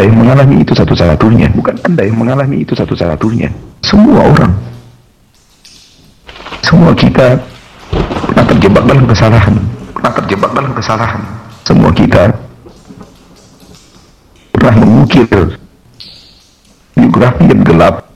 yang mengalami itu satu-satunya, bukan Anda yang mengalami itu satu-satunya. Semua orang, semua kita pernah terjebak dalam kesalahan, Semua kita pernah mengukir biografi yang gelap